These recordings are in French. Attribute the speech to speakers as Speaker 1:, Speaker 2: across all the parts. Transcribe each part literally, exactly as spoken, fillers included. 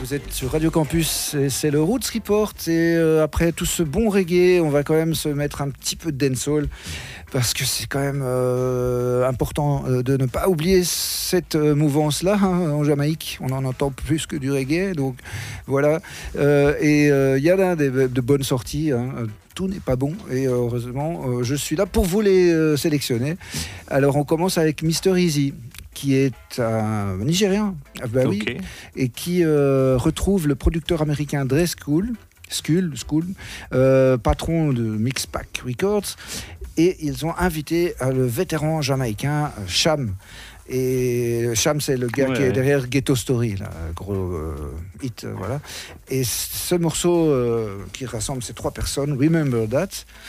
Speaker 1: Vous êtes sur Radio Campus et c'est le Roots Report. Et euh, après tout ce bon reggae, on va quand même se mettre un petit peu de dancehall parce que c'est quand même euh, important euh, de ne pas oublier cette euh, mouvance-là hein, en Jamaïque. On en entend plus que du reggae, donc voilà. Euh, et il euh, y a des, de bonnes sorties. Hein. Tout n'est pas bon et heureusement, euh, je suis là pour vous les euh, sélectionner. Alors on commence avec mister Easy, qui est un Nigérien, ah bah oui,
Speaker 2: okay.
Speaker 1: et qui euh, retrouve le producteur américain Dre School, Skull, Skull euh, patron de Mixpac Records, et ils ont invité euh, le vétéran jamaïcain euh, Cham. Et Cham, c'est le gars ouais, qui est derrière Ghetto Story, là, gros euh, hit, euh, voilà. Et ce morceau euh, qui rassemble ces trois personnes, Remember That,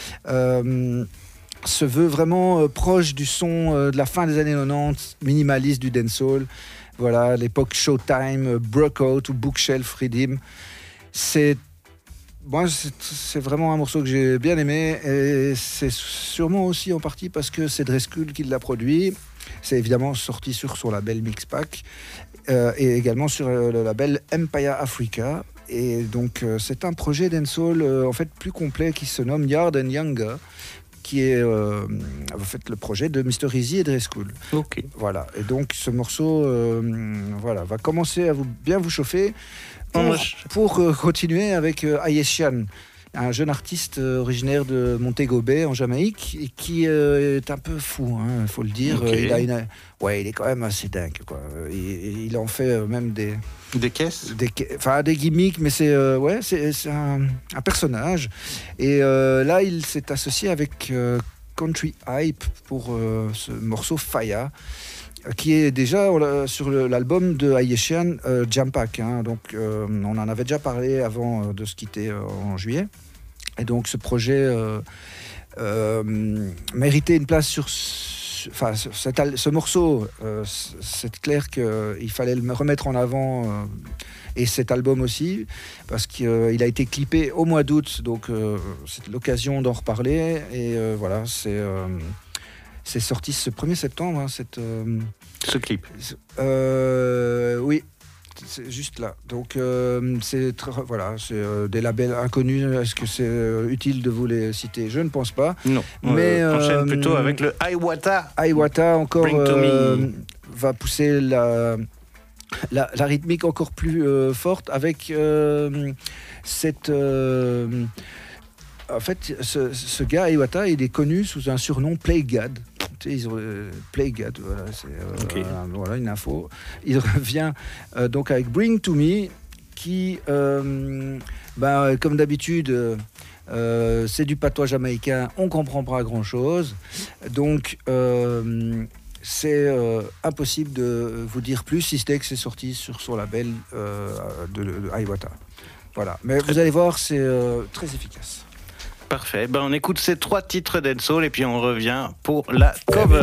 Speaker 1: euh, se veut vraiment euh, proche du son euh, de la fin des années quatre-vingt-dix, minimaliste du dancehall. Voilà, l'époque Showtime, euh, Brookout ou Bookshelf Rhythm. C'est, moi, c'est, c'est vraiment un morceau que j'ai bien aimé et c'est sûrement aussi en partie parce que c'est Dre School qui l'a produit. C'est évidemment sorti sur son label Mixpac euh, et également sur euh, le label Empire Africa. Et donc, euh, c'est un projet dancehall euh, en fait plus complet qui se nomme Yard and Younger, qui est euh, en fait le projet de mister Easy et Dre School.
Speaker 2: Ok.
Speaker 1: Voilà. Et donc ce morceau, euh, voilà, va commencer à vous bien vous chauffer pour, oh, je... pour euh, continuer avec euh, Ayeshian, un jeune artiste euh, originaire de Montego Bay en Jamaïque et qui euh, est un peu fou, il hein, faut le dire.
Speaker 2: Okay.
Speaker 1: Il a une, ouais, il est quand même assez dingue, quoi. Il, il en fait euh, même des
Speaker 2: Des caisses
Speaker 1: des, Enfin, des gimmicks, mais c'est, euh, ouais, c'est, c'est un, un personnage. Et euh, là, il s'est associé avec euh, Country Hype pour euh, ce morceau Faya, qui est déjà sur le, l'album de Ayeshian, euh, Jam Pack. Hein, donc, euh, on en avait déjà parlé avant de se quitter euh, en juillet. Et donc, ce projet euh, euh, méritait une place sur... Enfin, ce, ce morceau, euh, c'est clair qu'il fallait le remettre en avant, euh, et cet album aussi, parce qu'il euh, a été clippé au mois d'août, donc euh, c'est l'occasion d'en reparler. Et euh, voilà, c'est, euh, c'est sorti ce premier septembre. Hein, cette, euh,
Speaker 2: ce clip
Speaker 1: euh, Oui. C'est juste là. Donc, euh, c'est, voilà, c'est euh, des labels inconnus. Est-ce que c'est euh, utile de vous les citer ? Je ne pense pas.
Speaker 2: Non.
Speaker 1: Mais
Speaker 2: on enchaîne
Speaker 1: euh,
Speaker 2: plutôt avec le Iwata.
Speaker 1: Iwata encore euh, va pousser la, la, la rythmique encore plus euh, forte avec euh, cette. Euh, en fait, ce, ce gars Iwata, il est connu sous un surnom Play God. Ils ont euh, Play God, voilà, c'est euh,
Speaker 2: okay.
Speaker 1: euh, voilà une info. Il revient euh, donc avec Bring to Me, qui, euh, ben, comme d'habitude, euh, c'est du patois jamaïcain, on comprend pas grand chose, donc euh, c'est euh, impossible de vous dire plus, si c'était que c'est sorti sur son label euh, de, de Iwata. Voilà, mais très vous allez voir, c'est euh, très efficace.
Speaker 2: Parfait, ben on écoute ces trois titres dancehall et puis on revient pour la cover.